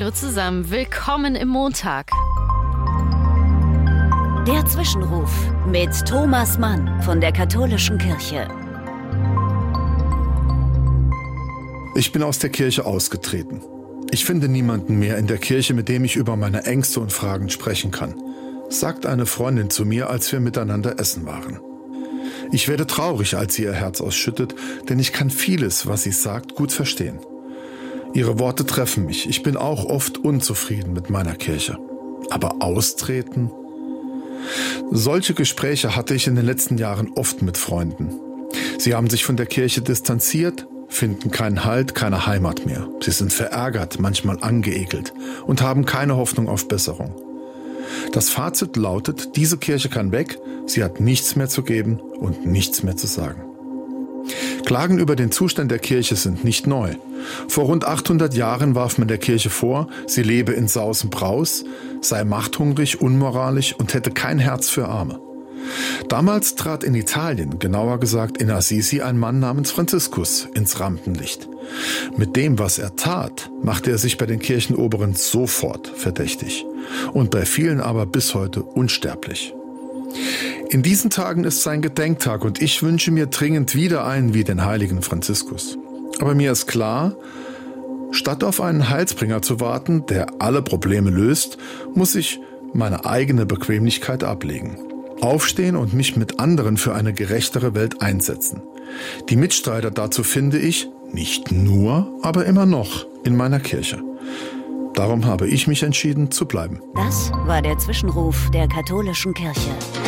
Hallo zusammen, willkommen im Montag. Der Zwischenruf mit Thomas Mann von der Katholischen Kirche. Ich bin aus der Kirche ausgetreten. Ich finde niemanden mehr in der Kirche, mit dem ich über meine Ängste und Fragen sprechen kann, sagt eine Freundin zu mir, als wir miteinander essen waren. Ich werde traurig, als sie ihr Herz ausschüttet, denn ich kann vieles, was sie sagt, gut verstehen. Ihre Worte treffen mich. Ich bin auch oft unzufrieden mit meiner Kirche. Aber austreten? Solche Gespräche hatte ich in den letzten Jahren oft mit Freunden. Sie haben sich von der Kirche distanziert, finden keinen Halt, keine Heimat mehr. Sie sind verärgert, manchmal angeekelt und haben keine Hoffnung auf Besserung. Das Fazit lautet, diese Kirche kann weg, sie hat nichts mehr zu geben und nichts mehr zu sagen. Klagen über den Zustand der Kirche sind nicht neu. Vor rund 800 Jahren warf man der Kirche vor, sie lebe in Saus und Braus, sei machthungrig, unmoralisch und hätte kein Herz für Arme. Damals trat in Italien, genauer gesagt in Assisi, ein Mann namens Franziskus ins Rampenlicht. Mit dem, was er tat, machte er sich bei den Kirchenoberen sofort verdächtig und bei vielen aber bis heute unsterblich. In diesen Tagen ist sein Gedenktag und ich wünsche mir dringend wieder einen wie den heiligen Franziskus. Aber mir ist klar, statt auf einen Heilsbringer zu warten, der alle Probleme löst, muss ich meine eigene Bequemlichkeit ablegen. Aufstehen und mich mit anderen für eine gerechtere Welt einsetzen. Die Mitstreiter dazu finde ich, nicht nur, aber immer noch in meiner Kirche. Darum habe ich mich entschieden zu bleiben. Das war der Zwischenruf der Katholischen Kirche.